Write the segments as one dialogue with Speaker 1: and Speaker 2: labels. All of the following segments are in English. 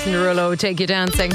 Speaker 1: Jason Derulo, Take You Dancing.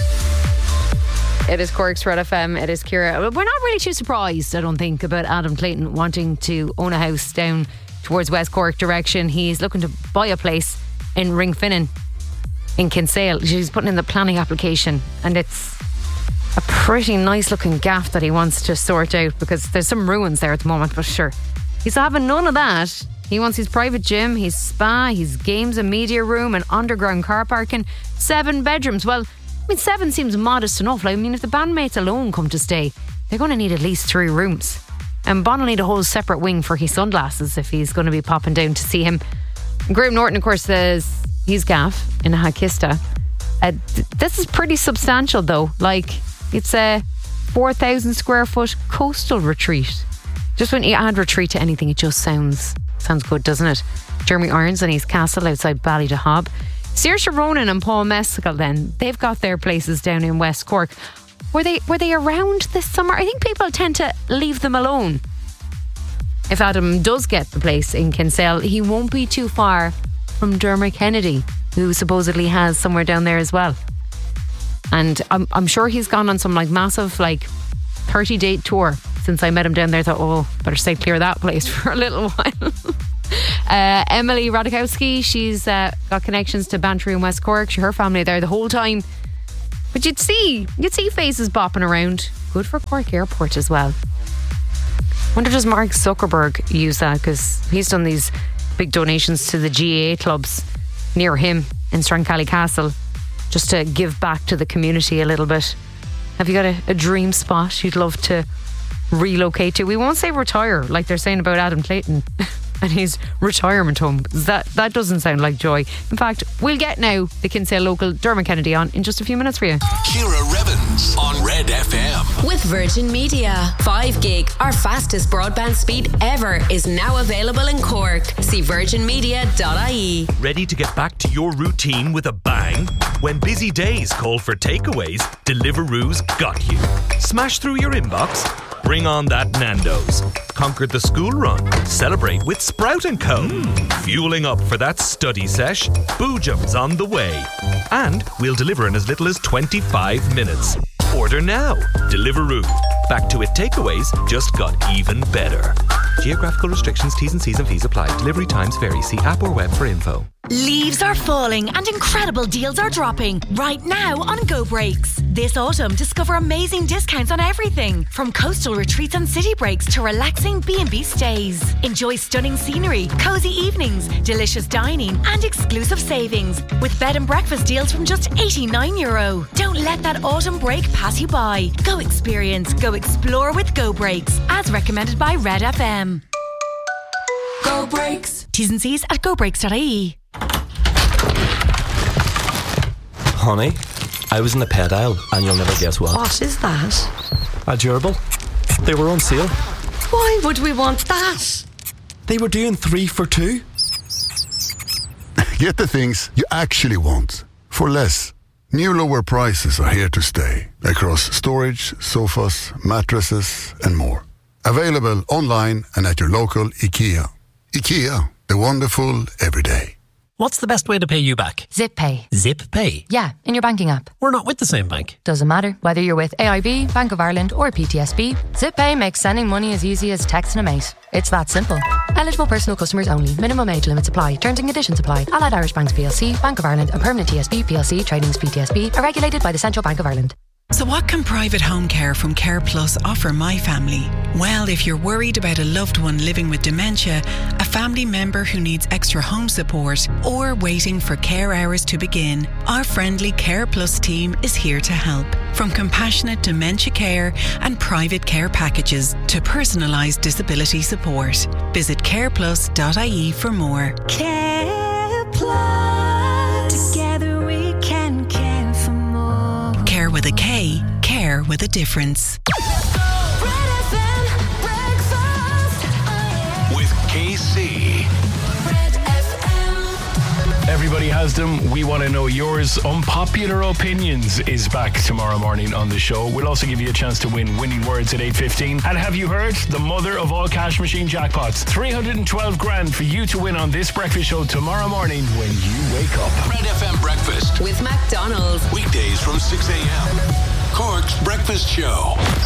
Speaker 1: It is Cork's Red FM. It is Ciara. We're not really too surprised, I don't think, about Adam Clayton wanting to own a house down towards West Cork direction. He's looking to buy a place in Ringfinnan in Kinsale. He's putting in the planning application, and it's a pretty nice looking gaff that he wants to sort out, because there's some ruins there at the moment, but sure, he's having none of that. He wants his private gym, his spa, his games and media room, and underground car parking, 7 bedrooms. Well, I mean, 7 seems modest enough. Like, I mean, if the bandmates alone come to stay, they're going to need at least 3 rooms. And Bon will need a whole separate wing for his sunglasses if he's going to be popping down to see him. Graham Norton, of course, says he's gaff in Hakista. This is pretty substantial, though. Like, it's a 4,000 square foot coastal retreat. Just when you add retreat to anything, it just sounds good, doesn't it? Jeremy Irons and his castle outside Ballydehob. Saoirse Ronan and Paul Mescal, then, they've got their places down in West Cork. Were they around this summer? I think people tend to leave them alone. If Adam does get the place in Kinsale, he won't be too far from Dermot Kennedy, who supposedly has somewhere down there as well. And I'm sure he's gone on some like massive like 30-date tour since I met him down there. I thought, better stay clear of that place for a little while. Emily Radikowski, she's got connections to Bantry and West Cork. Her family there the whole time. But you'd see faces bopping around. Good for Cork Airport as well. Wonder, does Mark Zuckerberg use that? Because he's done these big donations to the GAA clubs near him in Strancally Castle, just to give back to the community a little bit. Have you got a dream spot you'd love to relocate to? We won't say retire like they're saying about Adam Clayton and his retirement home. That doesn't sound like joy. In fact, we'll get now the Kinsale local Dermot Kennedy on in just a few minutes for you.
Speaker 2: Ciara Revens on Red FM.
Speaker 3: With Virgin Media. 5 gig, our fastest broadband speed ever, is now available in Cork. See virginmedia.ie.
Speaker 4: Ready to get back to your routine with a bang? When busy days call for takeaways, Deliveroo's got you. Smash through your inbox? Bring on that Nando's. Conquer the school run. Celebrate with Sprout & Co. Fueling up for that study sesh? Boojum's on the way. And we'll deliver in as little as 25 minutes. Order now. Deliveroo. Back to it takeaways just got even better. Geographical restrictions, T's and C's and fees apply. Delivery times vary. See app or web for info.
Speaker 5: Leaves are falling and incredible deals are dropping right now on Go Breaks. This autumn, discover amazing discounts on everything from coastal retreats and city breaks to relaxing B&B stays. Enjoy stunning scenery, cozy evenings, delicious dining and exclusive savings with bed and breakfast deals from just €89. Don't let that autumn break pass you by. Go experience, go explore with Go Breaks, as recommended by Red FM. Go Breaks. T's and C's at gobreaks.ie.
Speaker 6: Honey, I was in the pet aisle and you'll never guess what.
Speaker 7: What is that?
Speaker 6: A gerbil. They were on sale.
Speaker 7: Why would we want that?
Speaker 6: They were doing 3 for 2.
Speaker 8: Get the things you actually want for less. New lower prices are here to stay across storage, sofas, mattresses and more. Available online and at your local IKEA. IKEA, the wonderful everyday.
Speaker 9: What's the best way to pay you back?
Speaker 10: Zip Pay.
Speaker 9: Zip Pay?
Speaker 10: Yeah, in your banking app.
Speaker 9: We're not with the same bank.
Speaker 10: Doesn't matter. Whether you're with AIB, Bank of Ireland or PTSB, Zip Pay makes sending money as easy as texting a mate. It's that simple. Eligible personal customers only. Minimum age limits apply. Terms and conditions apply. Allied Irish Banks PLC, Bank of Ireland, a permanent TSB PLC, trading as PTSB, are regulated by the Central Bank of Ireland.
Speaker 11: So what can private home care from Care Plus offer my family? Well, if you're worried about a loved one living with dementia, a family member who needs extra home support, or waiting for care hours to begin, our friendly Care Plus team is here to help. From compassionate dementia care and private care packages to personalised disability support. Visit careplus.ie for more.
Speaker 12: Care Plus. Together we can care for more.
Speaker 11: Care with a K, care with a difference.
Speaker 2: With KC.
Speaker 13: Everybody has them. We want to know yours. Unpopular Opinions is back tomorrow morning on the show. We'll also give you a chance to win winning words at 8:15. And have you heard? The mother of all cash machine jackpots. 312 grand for you to win on this breakfast show tomorrow morning when you wake up.
Speaker 2: Red FM Breakfast.
Speaker 3: With Mac McDonald's.
Speaker 2: Weekdays from 6 a.m. Cork's Breakfast Show.